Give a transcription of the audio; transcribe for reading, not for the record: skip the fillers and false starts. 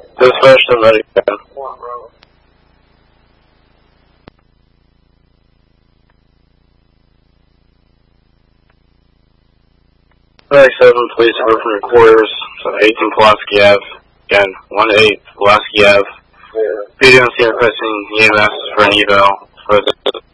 Dispatch to Medica. 37, police are from reporters, so 18 Pulaski Ave, again, 1-8 Pulaski Ave. PD on scene requesting EMS for an eval for the